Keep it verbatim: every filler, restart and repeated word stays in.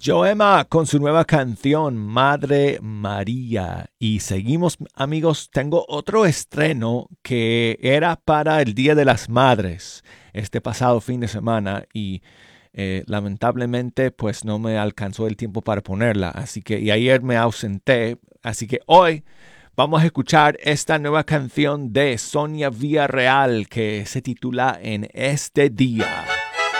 Joemma con su nueva canción Madre María. Y seguimos, amigos, tengo otro estreno que era para el Día de las Madres este pasado fin de semana y eh, lamentablemente pues no me alcanzó el tiempo para ponerla. Así que y ayer me ausenté, así que hoy vamos a escuchar esta nueva canción de Sonia Villarreal que se titula En este día.